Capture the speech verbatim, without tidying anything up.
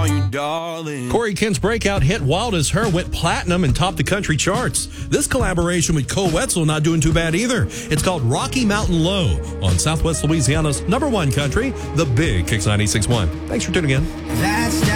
call you darling. Corey Kent's breakout hit Wild as Her went platinum and topped the country charts. This collaboration with Cole Wetzel not doing too bad either. It's called Rocky Mountain Low on Southwest Louisiana's number one country, The Big Kicks ninety-six point one. Thanks for tuning in. That's